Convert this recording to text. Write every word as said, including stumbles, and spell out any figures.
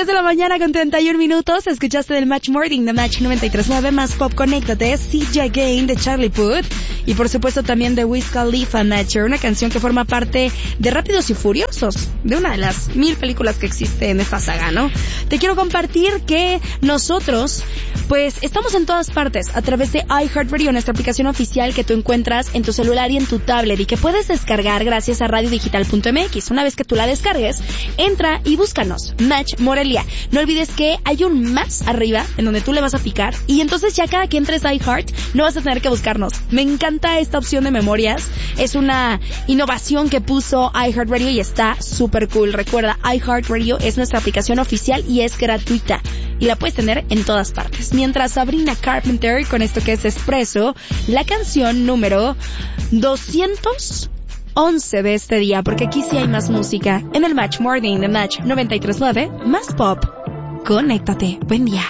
de la mañana con treinta y un minutos. Escuchaste del Match Morning de Match noventa y tres punto nueve. Más pop, conéctate. C J Gain de Charlie Puth. Y por supuesto también de Wiz Khalifa, Nature. Una canción que forma parte de Rápidos y Furiosos. De una de las mil películas que existe en esta saga, ¿no? Te quiero compartir que nosotros, pues, estamos en todas partes. A través de iHeartRadio, nuestra aplicación oficial que tú encuentras en tu celular y en tu tablet. Y que puedes descargar gracias a radio digital punto m x. Una vez que tú la descargues, entra y búscanos. Match Morelia. No olvides que hay un más arriba en donde tú le vas a picar y entonces ya cada que entres a iHeart no vas a tener que buscarnos. Me encanta esta opción de memorias. Es una innovación que puso iHeartRadio y está súper cool. Recuerda, iHeartRadio es nuestra aplicación oficial y es gratuita. Y la puedes tener en todas partes. Mientras Sabrina Carpenter con esto que es Espresso, la canción número doscientos once de este día, porque aquí sí hay más música en el Match Morning de Match noventa y tres punto nueve, más pop. Conéctate. Buen día.